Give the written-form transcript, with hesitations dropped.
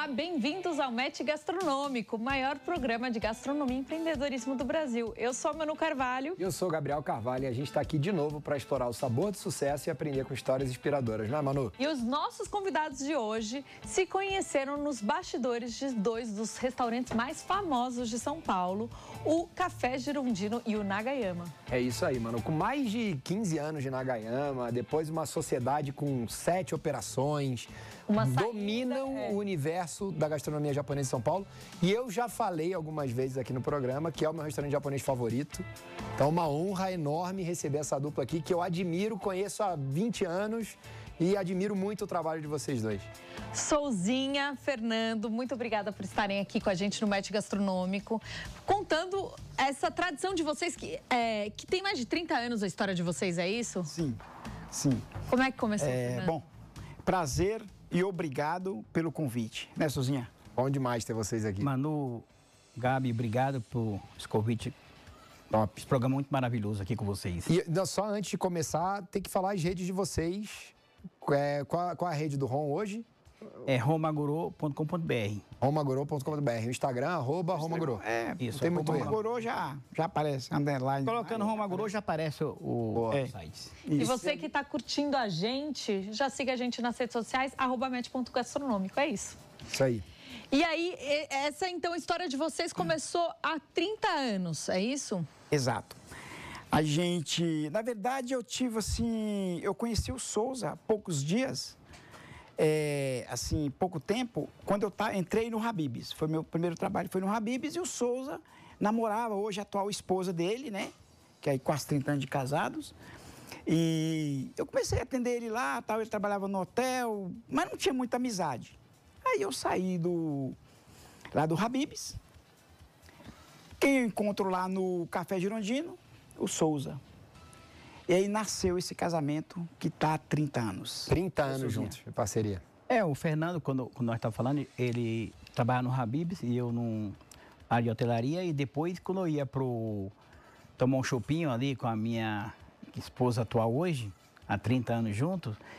Olá, bem-vindos ao Match Gastronômico, o maior programa de gastronomia e empreendedorismo do Brasil. Eu sou a Manu Carvalho. Eu sou o Gabriel Carvalho e a gente está aqui de novo para explorar o sabor do sucesso e aprender com histórias inspiradoras, não é, Manu? E os nossos convidados de hoje se conheceram nos bastidores de dois dos restaurantes mais famosos de São Paulo, o Café Girondino e o Nagayama. É isso aí, mano. Com mais de 15 anos de Nagayama, depois uma sociedade com 7 operações, dominam o universo da gastronomia japonesa de São Paulo. E eu já falei algumas vezes aqui no programa que é o meu restaurante japonês favorito. Então, uma honra enorme receber essa dupla aqui, que eu admiro, conheço há 20 anos e admiro muito o trabalho de vocês dois. Souzinha, Fernando, muito obrigada por estarem aqui com a gente no Match Gastronômico, contando essa tradição de vocês, que tem mais de 30 anos a história de vocês, é isso? Sim, sim. Como é que começou, Fernando? Bom, prazer e obrigado pelo convite, né, Souzinha? Bom demais ter vocês aqui. Manu, Gabi, obrigado por esse convite. Top. Esse programa é muito maravilhoso aqui com vocês. E só antes de começar, tem que falar as redes de vocês. Qual a rede do Rom hoje? É romagoro.com.br. romagoro.com.br. O Instagram, @romagoro. Isso. Tem muito erro. Romagoro já aparece, underline. Colocando Romagoro já aparece o site. E você que está curtindo a gente, já siga a gente nas redes sociais, @match.gastronômico, é isso. Isso aí. E aí, essa então história de vocês começou há 30 anos, é isso? Exato. A gente, na verdade, eu conheci o Souza há poucos dias, pouco tempo, quando eu entrei no Habib's. Foi meu primeiro trabalho, foi no Habib's, e o Souza namorava hoje a atual esposa dele, né? Que é quase 30 anos de casados. E eu comecei a atender ele lá, tal, ele trabalhava no hotel, mas não tinha muita amizade. Aí eu saí lá do Habib's. Quem eu encontro lá no Café Girondino? O Souza. E aí nasceu esse casamento que está há 30 anos. 30 anos juntos, em parceria. O Fernando, quando nós estávamos falando, ele trabalha no Habib's e eu num área de hotelaria. E depois, quando eu ia tomar um chopinho ali com a minha esposa atual hoje, há 30 anos juntos,